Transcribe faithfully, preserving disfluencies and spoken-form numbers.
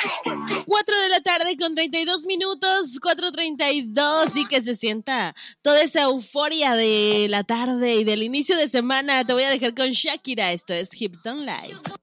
cuatro de la tarde con treinta y dos minutos, cuatro treinta y dos, y que se sienta toda esa euforia de la tarde y del inicio de semana. Te voy a dejar con Shakira, esto es Hips Don't Lie.